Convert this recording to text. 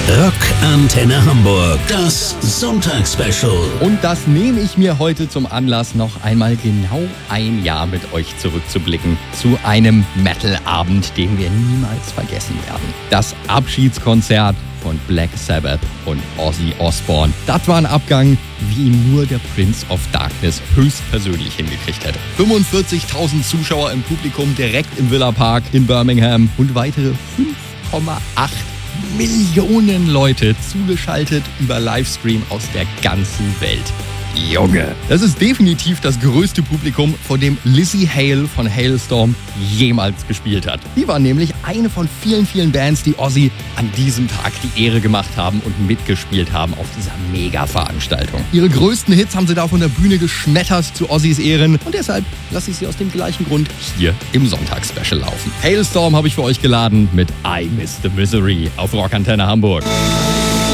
Rock Antenne Hamburg, das Sonntagsspecial. Und das nehme ich mir heute zum Anlass, noch einmal genau ein Jahr mit euch zurückzublicken zu einem Metal-Abend, den wir niemals vergessen werden. Das Abschiedskonzert von Black Sabbath und Ozzy Osbourne. Das war ein Abgang, wie ihn nur der Prince of Darkness höchstpersönlich hingekriegt hätte. 45.000 Zuschauer im Publikum direkt im Villa Park in Birmingham und weitere 5,8 Millionen Leute zugeschaltet über Livestream aus der ganzen Welt. Junge, das ist definitiv das größte Publikum, vor dem Lzzy Hale von Halestorm jemals gespielt hat. Die war nämlich eine von vielen Bands, die Ozzy an diesem Tag die Ehre gemacht haben und mitgespielt haben auf dieser Mega-Veranstaltung. Ihre größten Hits haben sie da von der Bühne geschmettert zu Ozzys Ehren und deshalb lasse ich sie aus dem gleichen Grund hier im Sonntagsspecial laufen. Halestorm habe ich für euch geladen mit I Miss the Misery auf Rock Antenne Hamburg.